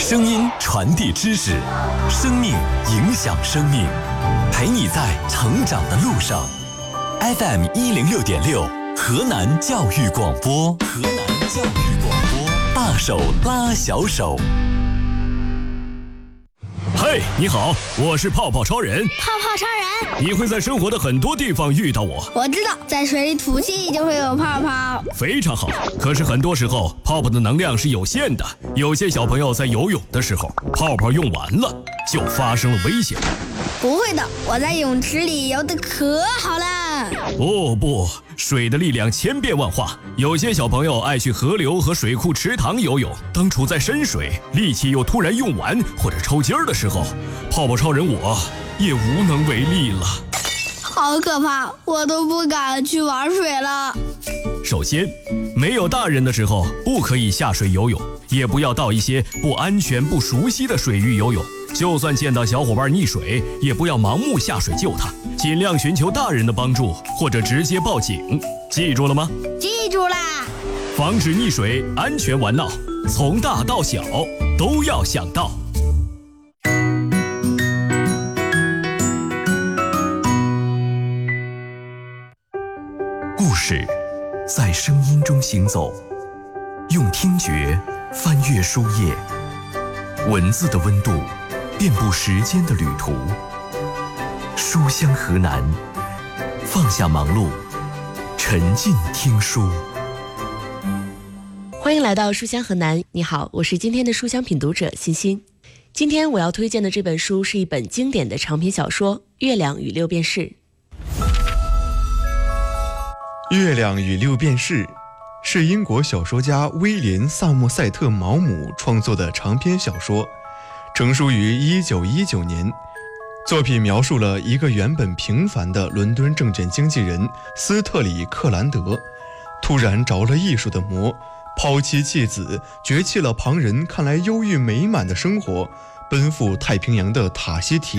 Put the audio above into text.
声音传递知识，生命影响生命，陪你在成长的路上。FM 106.6，河南教育广播，河南教育广播，大手拉小手。 嘿，你好，我是泡泡超人。 泡泡超人， 你会在生活的很多地方遇到我。 我知道，在水里吐气就会有泡泡。 非常好，可是很多时候泡泡的能量是有限的，有些小朋友在游泳的时候，泡泡用完了，就发生了危险。 不会的，我在泳池里游得可好了。 哦不，水的力量千变万化，有些小朋友爱去河流和水库池塘游泳，当处在深水，力气又突然用完或者抽筋儿的时候，泡泡超人我也无能为力了。 好可怕，我都不敢去玩水了。 首先，没有大人的时候不可以下水游泳，也不要到一些不安全不熟悉的水域游泳，就算见到小伙伴溺水，也不要盲目下水救他，尽量寻求大人的帮助或者直接报警，记住了吗？ 记住啦。 防止溺水，安全玩闹，从大到小都要想到。 故事在声音中行走，用听觉翻阅书页，文字的温度遍布时间的旅途。书香河南，放下忙碌，沉浸听书。 欢迎来到书香河南，你好，我是今天的书香品读者欣欣。今天我要推荐的这本书是一本经典的长篇小说《月亮与六便士》。 月亮与六便士是英国小说家威廉·萨默塞特·毛姆创作的长篇小说，成书于1919年。作品描述了一个原本平凡的伦敦证券经纪人斯特里·克兰德，突然着了艺术的魔，抛妻弃子，绝弃了旁人看来忧郁美满的生活，奔赴太平洋的塔希提